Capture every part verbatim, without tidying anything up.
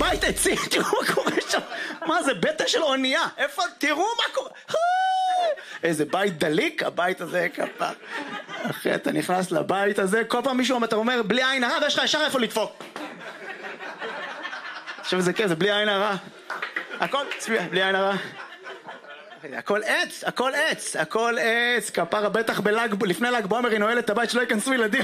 בית עצים, תראו מה קורה שם. מה זה, בטן של אונייה. איפה, תראו מה קורה. איזה בית דליק, הבית הזה כפה. אחי, אתה נכנס לבית הזה, כל פעם מישהו אתה אומר, בלי עין הרע, ויש לך ישר איפה לדפוק. עכשיו זה כן, זה בלי עין הרע. הכל, צביע, בלי עין הרע. הכל עץ, הכל עץ, הכל עץ. כפרה בטח בלג, לפני לג בעומר היא נועלת את הבית שלא ייכנסו ילדים.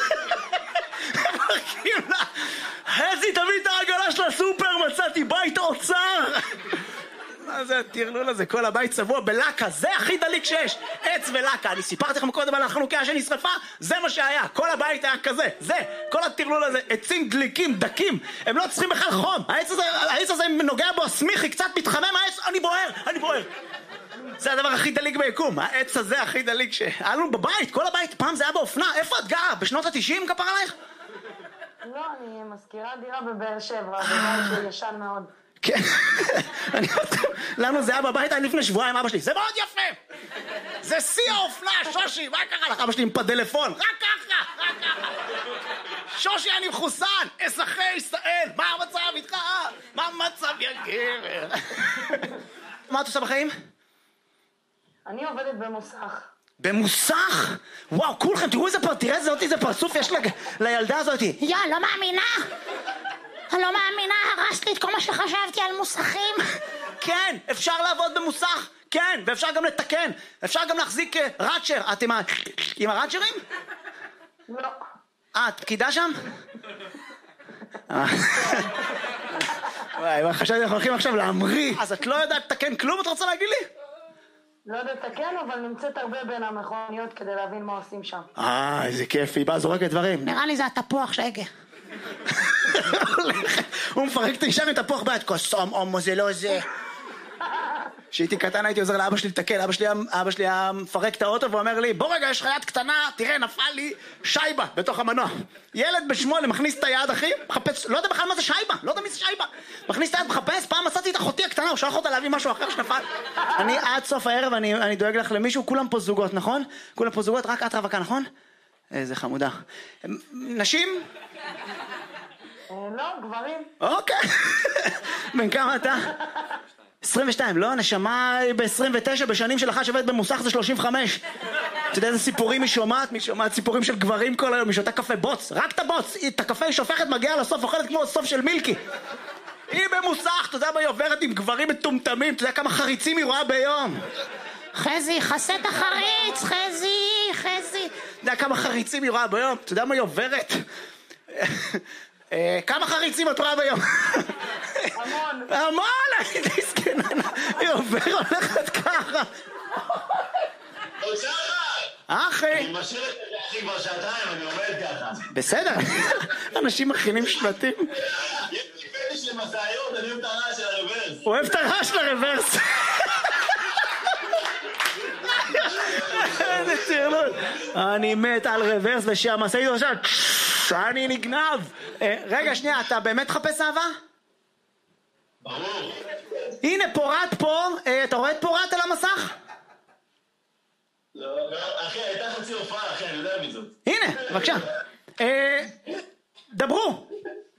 חזי, תביא את העגלה של הסופר, מצאתי בית אוצר. מה זה הטרלול הזה? כל הבית צבוע בלקה, זה הכי דליק שיש. עץ ולקה, אני סיפרתי לכם קודם על החנוכיה שנשרפה, זה מה שהיה, כל הבית היה כזה, זה, כל הטרלול הזה, עצים דליקים, דקים, הם לא צריכים בכלל חום. העץ הזה, העץ הזה נוגע בו, סמיכי, קצת מתחמם העץ, אני בוער, אני בוער. זה הדבר הכי דליק ביקום, העץ הזה הכי דליק שהיה לנו בבית, כל הבית, פעם זה היה באופנה. איפה את גרה? בשנות התשעים כפר עלייך? לא, אני מזכירה דירה בבאר שבע, זה בית ישן מאוד. כן, לנו זה היה בבית, היה לפני שבועיים אבא שלי, זה מאוד יפה, זה שיא האופנה, שושי, מה קרה לך? אבא שלי עם פדלפון, רק ככה, רק ככה, שושי אני מחוסן, אזרחי ישראל, מה המצב איתך? מה המצב יא גבר? מה את עושה בחיים? אני עובדת במוסך. במוסך? וואו, כולכם, תראו איזה פרצוף, תראה איזה פרצוף יש לילדה הזאת. יא, לא מאמינה. אני לא מאמינה, הרסת לי את כל מה שחשבתי על מוסכים. כן, אפשר לעבוד במוסך, כן, ואפשר גם לתקן, אפשר גם להחזיק ראצ'ר. את עם, ה... עם הראצ'רים? לא. אה, את פקידה שם? וואי, חשבתי אנחנו הולכים עכשיו להמריא. אז את לא יודעת לתקן כלום, את רוצה להגיד לי? לא יודעת לתקן, אבל נמצאת הרבה בין המכוניות כדי להבין מה עושים שם. אה, איזה כיף, היא באה זורקת דברים. נראה לי זה התפוח שהגה. הוא מפרק את האישה עם תפוח ביד, קוסום, הומו, זה לא זה. כשהייתי קטן הייתי עוזר לאבא שלי לתקן, אבא שלי, אבא שלי היה מפרק את האוטו ואומר לי, בוא רגע, יש לך יד קטנה, תראה, נפל לי שייבה בתוך המנוע. ילד בשמונה מכניס את היד, אחי, מחפש, לא יודע בכלל מה זה שייבה, לא יודע מי זה שייבה. מכניס את היד, מחפש, פעם מצאתי את אחותי הקטנה, הוא שלח אותה להביא משהו אחר שנפל. אני עד סוף הערב, אני, אני דואג לך למישהו, כולם פה זוגות, נכון? כולם פה זוגות, רק את רווקה, נכון? איזה חמודה. נשים? לא, גברים. אוקיי. בן כמה אתה? עשרים ושתיים, לא, נשמה ב-עשרים ותשע, בשנים של אחת שעובדת במוסך זה שלושים וחמש. אתה יודע איזה סיפורים היא שומעת? היא שומעת סיפורים של גברים כל היום, היא שותה קפה בוץ, רק את הבוץ, את הקפה היא שופכת, מגיעה לסוף, אוכלת כמו סוף של מילקי. היא במוסך, אתה יודע מה היא עוברת עם גברים מטומטמים, אתה יודע כמה חריצים היא רואה ביום. חזי, חסה את החריץ, חזי, חזי. אתה יודע כמה חריצים היא רואה ביום, אתה יודע מה היא עוברת? כמה חריצים את רואה ביום? המון. המון, הייתי סקננה. היא עובר, הולכת ככה. אחי. אני משאיר את זה אחי כבר שעתיים, אני עומד ככה. בסדר, אנשים מכינים שלטים. יש לי פטיש למסעיות, אני אוהב את הרעש של הרוורס. הוא אוהב את הרעש של הרוורס. איזה צירלות. אני מת על רוורס ושהמשאית עכשיו אני נגנב. רגע שנייה, אתה באמת חפש אהבה? ברור. הנה פורט פה, אתה רואה את פורט על המסך? לא, אחי, הייתה חצי הופעה, אחי, אני יודע מי זאת. הנה, בבקשה. דברו.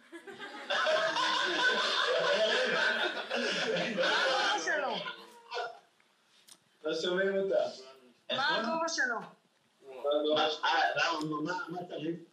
לא שומעים אותה. מה הגובה שלו? מה צריך?